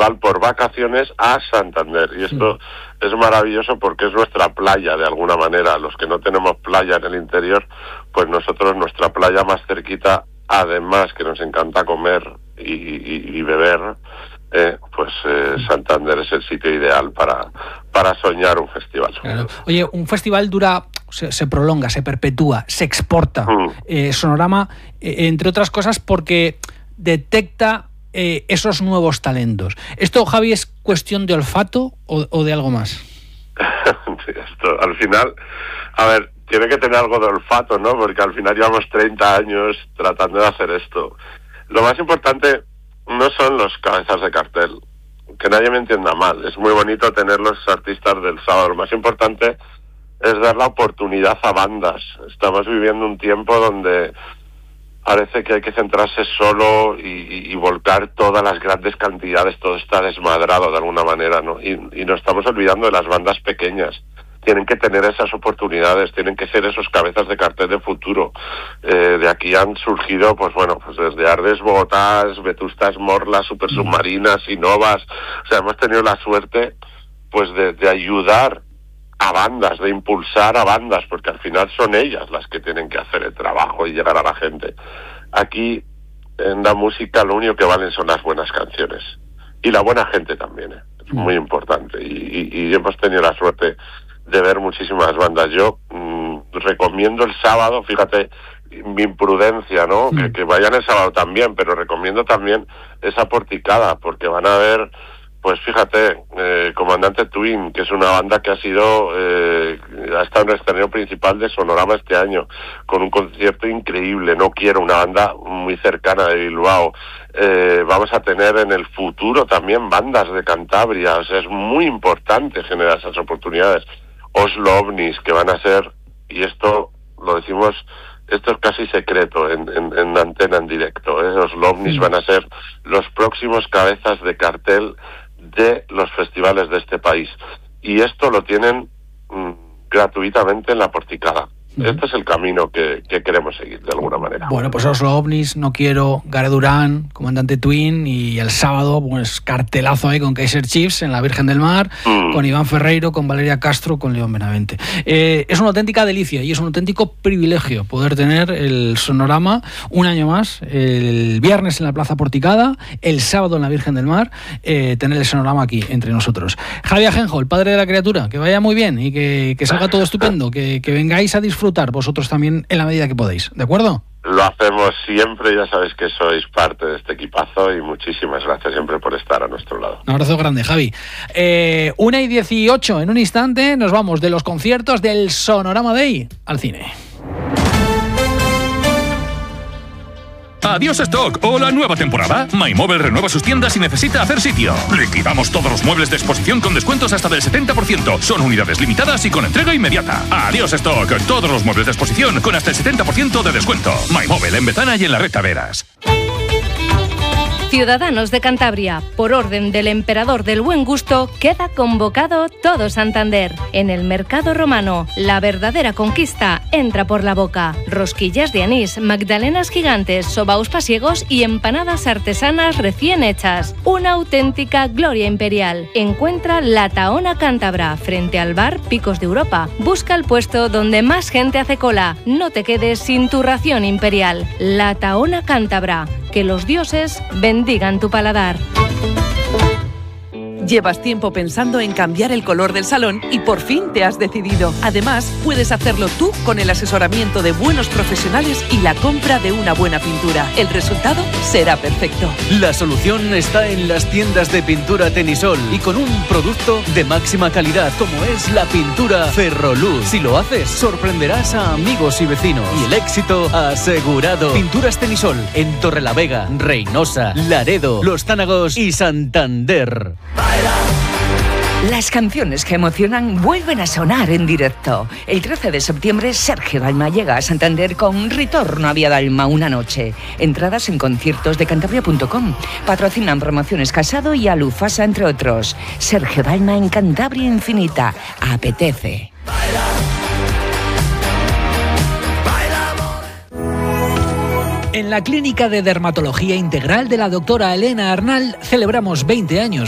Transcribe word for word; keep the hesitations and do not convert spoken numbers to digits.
festival por vacaciones a Santander. Y esto sí. es maravilloso porque es nuestra playa, de alguna manera. Los que no tenemos playa en el interior, pues nosotros nuestra playa más cerquita, además que nos encanta comer y, y, y beber, eh, pues eh, Santander es el sitio ideal para, para soñar un festival. Claro. Oye, un festival dura... Se, se prolonga, se perpetúa, se exporta. Mm. Eh, Sonorama, eh, entre otras cosas, porque detecta eh, esos nuevos talentos. ¿Esto, Javi, es cuestión de olfato o, o de algo más? Esto, al final, a ver, tiene que tener algo de olfato, ¿no? Porque al final llevamos treinta años tratando de hacer esto. Lo más importante no son los cabezas de cartel, que nadie me entienda mal. Es muy bonito tener los artistas del sábado. Lo más importante es dar la oportunidad a bandas. Estamos viviendo un tiempo donde parece que hay que centrarse solo y, y, y volcar todas las grandes cantidades, todo está desmadrado de alguna manera, ¿no? Y, y nos estamos olvidando de las bandas pequeñas. Tienen que tener esas oportunidades, tienen que ser esos cabezas de cartel de futuro. Eh, de aquí han surgido, pues bueno, pues desde Ardes Bogotá, Vetustas Morlas, Super Submarinas, Innovas. O sea, hemos tenido la suerte, pues de, de ayudar a bandas, de impulsar a bandas, porque al final son ellas las que tienen que hacer el trabajo y llegar a la gente. Aquí, en la música, lo único que valen son las buenas canciones. Y la buena gente también, ¿eh? Es muy importante. Y, y, y hemos tenido la suerte de ver muchísimas bandas. Yo mmm, recomiendo el sábado, fíjate, mi imprudencia, ¿no? Mm. Que, que vayan el sábado también, pero recomiendo también esa porticada, porque van a ver... Pues fíjate, eh, Comandante Twin, que es una banda que ha sido, eh, ha estado en el escenario principal de Sonorama este año, con un concierto increíble. No Quiero, una banda muy cercana de Bilbao. Eh, vamos a tener en el futuro también bandas de Cantabria. O sea, es muy importante generar esas oportunidades. Oslo Ovnis, que van a ser, y esto lo decimos, esto es casi secreto en, en, en antena en directo, ¿eh? Oslo Ovnis van a ser los próximos cabezas de cartel de los festivales de este país. Y esto lo tienen mmm, gratuitamente en la porticada. Uh-huh. Este es el camino que, que queremos seguir, de alguna manera. Bueno, pues Oslo Ovnis, No Quiero, Gare Durán, Comandante Twin, y el sábado, pues cartelazo ahí con Kaiser Chiefs en la Virgen del Mar, mm. con Iván Ferreiro, con Valeria Castro, con León Benavente. Eh, es una auténtica delicia y es un auténtico privilegio poder tener el Sonorama un año más, el viernes en la Plaza Porticada, el sábado en la Virgen del Mar, eh, tener el Sonorama aquí entre nosotros. Javi Ajenjo, el padre de la criatura, que vaya muy bien y que, que salga todo estupendo, que, que vengáis a disfrutar vosotros también en la medida que podéis, ¿de acuerdo? Lo hacemos siempre, ya sabéis que sois parte de este equipazo y muchísimas gracias siempre por estar a nuestro lado. Un abrazo grande, Javi. Eh, una y dieciocho, en un instante nos vamos de los conciertos del Sonorama Day al cine. Adiós Stock o la nueva temporada. MyMobile renueva sus tiendas y necesita hacer sitio. Liquidamos todos los muebles de exposición con descuentos hasta del setenta por ciento. Son unidades limitadas y con entrega inmediata. Adiós Stock. Todos los muebles de exposición con hasta el setenta por ciento de descuento. MyMobile en Betana y en la Red Taveras. Ciudadanos de Cantabria, por orden del Emperador del Buen Gusto, queda convocado todo Santander. En el Mercado Romano, la verdadera conquista entra por la boca. Rosquillas de anís, magdalenas gigantes, sobaos pasiegos y empanadas artesanas recién hechas. Una auténtica gloria imperial. Encuentra La Tahona Cántabra, frente al bar Picos de Europa. Busca el puesto donde más gente hace cola. No te quedes sin tu ración imperial. La Tahona Cántabra. Que los dioses bendigan tu paladar. Llevas tiempo pensando en cambiar el color del salón y por fin te has decidido. Además, puedes hacerlo tú con el asesoramiento de buenos profesionales y la compra de una buena pintura. El resultado será perfecto. La solución está en las tiendas de pintura Tenisol y con un producto de máxima calidad como es la pintura Ferroluz. Si lo haces, sorprenderás a amigos y vecinos y el éxito asegurado. Pinturas Tenisol en Torrelavega, Reynosa, Laredo, Los Tánagos y Santander. Las canciones que emocionan vuelven a sonar en directo. El trece de septiembre, Sergio Dalma llega a Santander con Ritorno a Vía Dalma una noche. Entradas en conciertos de cantabria punto com. Patrocinan Promociones Casado y Alufasa, entre otros. Sergio Dalma en Cantabria Infinita. Apetece. En la Clínica de Dermatología Integral de la doctora Elena Arnal celebramos veinte años